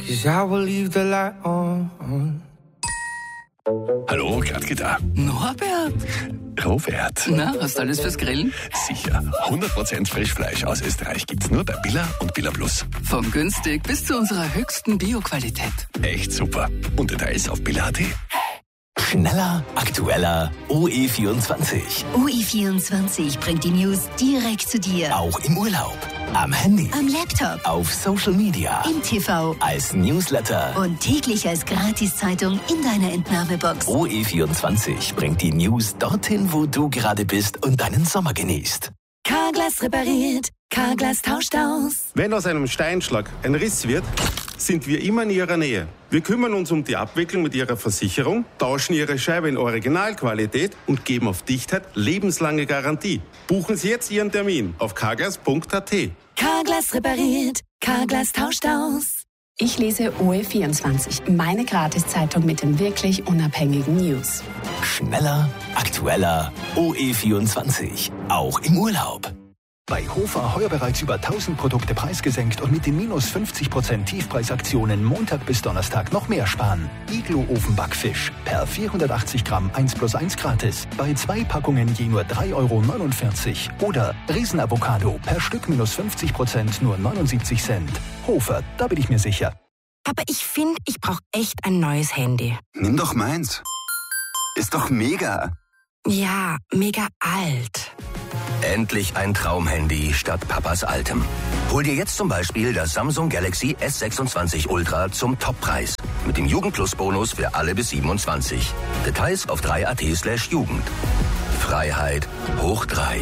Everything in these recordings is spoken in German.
'cause I will leave the light on. Hallo, Gradke da. Norbert? Robert. Na, hast du alles fürs Grillen? Sicher. 100% Frischfleisch aus Österreich gibt's nur bei Billa und Billa Plus. Vom günstig bis zu unserer höchsten Bioqualität. Echt super. Und Details auf billa.at. Schneller, aktueller, OE24. OE24 bringt die News direkt zu dir. Auch im Urlaub, am Handy, Am Laptop, auf Social Media, im TV als Newsletter. und täglich als Gratiszeitung in deiner Entnahmebox. OE24 bringt die News dorthin, wo du gerade bist und deinen Sommer genießt. Carglass repariert, Carglass tauscht aus. Wenn aus einem Steinschlag ein Riss wird, sind wir immer in Ihrer Nähe. Wir kümmern uns um die Abwicklung mit Ihrer Versicherung, tauschen Ihre Scheibe in Originalqualität und geben auf Dichtheit lebenslange Garantie. Buchen Sie jetzt Ihren Termin auf carglass.at. Carglass repariert, Carglass tauscht aus. Ich lese OE24, meine Gratiszeitung mit den wirklich unabhängigen News. Schneller, aktueller, OE24. Auch im Urlaub. Bei Hofer heuer bereits über 1000 Produkte preisgesenkt und mit den minus 50% Tiefpreisaktionen Montag bis Donnerstag noch mehr sparen. Iglo Ofenbackfisch per 480 Gramm 1+1 gratis. Bei 2 Packungen je nur 3,49 €. Oder Riesenavocado per Stück minus 50% nur 79 Cent. Hofer, da bin ich mir sicher. Aber ich finde, ich brauche echt ein neues Handy. Nimm doch meins. Ist doch mega. Ja, mega alt. Endlich ein Traumhandy statt Papas altem. Hol dir jetzt zum Beispiel das Samsung Galaxy S26 Ultra zum Toppreis. Mit dem Jugend-Plus-Bonus für alle bis 27. Details auf 3.at/Jugend. Freiheit hoch 3.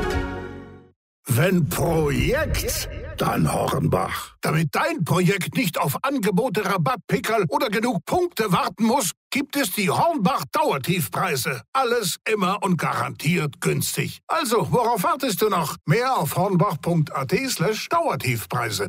Wenn Projekt, dann Hornbach. Damit dein Projekt nicht auf Angebote, Rabattpickerl oder genug Punkte warten muss, gibt es die Hornbach Dauertiefpreise. Alles immer und garantiert günstig. Also, worauf wartest du noch? Mehr auf hornbach.at/Dauertiefpreise.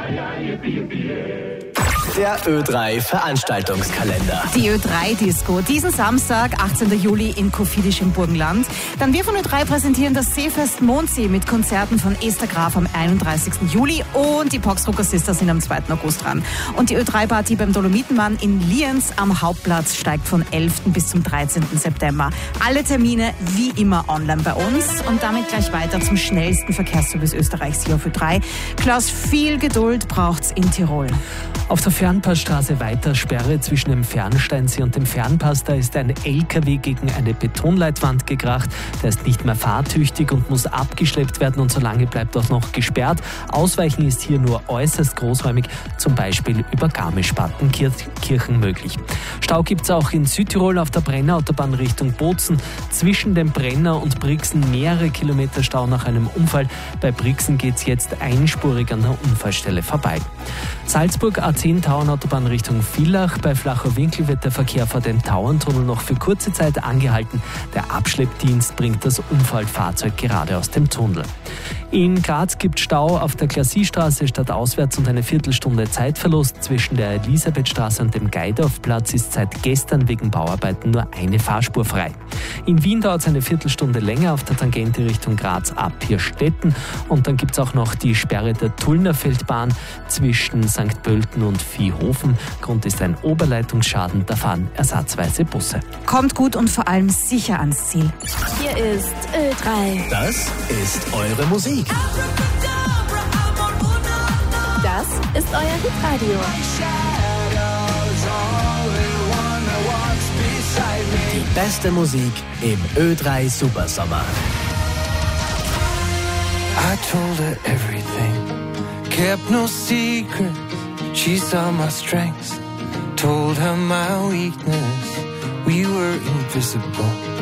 Der Ö3 Veranstaltungskalender. Die Ö3 Disco, diesen Samstag, 18. Juli in Kofidis im Burgenland. Dann wir von Ö3 präsentieren das Seefest Mondsee mit Konzerten von Esther Graf am 31. Juli und die Poxdrucker Sisters sind am 2. August dran. Und die Ö3-Party beim Dolomitenmann in Lienz am Hauptplatz steigt von 11. bis zum 13. September. Alle Termine wie immer online bei uns und damit gleich weiter zum schnellsten Verkehrsservice Österreichs hier auf Ö3. Klaus, viel Geduld braucht's in Tirol. Auf der Fernpassstraße weiter Sperre zwischen dem Fernsteinsee und dem Fernpass. Da ist ein LKW gegen eine Betonleitwand gekracht. Der ist nicht mehr fahrtüchtig und muss abgeschleppt werden und so lange bleibt auch noch gesperrt. Ausweichen ist hier nur äußerst großräumig, zum Beispiel über Garmisch-Partenkirchen möglich. Stau gibt's auch in Südtirol auf der Brennerautobahn Richtung Bozen. Zwischen dem Brenner und Brixen mehrere Kilometer Stau nach einem Unfall. Bei Brixen geht's jetzt einspurig an der Unfallstelle vorbei. Salzburg A10 Tauernautobahn Richtung Villach. Bei Flacher Winkel wird der Verkehr vor dem Tauerntunnel noch für kurze Zeit angehalten. Der Abschleppdienst bringt das Unfallfahrzeug gerade aus dem Tunnel. In Graz gibt Stau auf der Klassiestraße stadtauswärts und eine Viertelstunde Zeitverlust. Zwischen der Elisabethstraße und dem Geidorfplatz ist seit gestern wegen Bauarbeiten nur eine Fahrspur frei. In Wien dauert es eine Viertelstunde länger auf der Tangente Richtung Graz ab Hirstetten. Und dann gibt es auch noch die Sperre der Tullnerfeldbahn zwischen St. Pölten und Viehofen. Grund ist ein Oberleitungsschaden, da fahren ersatzweise Busse. Kommt gut und vor allem sicher ans Ziel. Hier ist Ö3. Das ist eure Musik. Das ist euer Hitradio. Die beste Musik im Ö3 Supersommer. I told her everything, kept no secret. She saw my strengths, told her my weakness. We were invisible.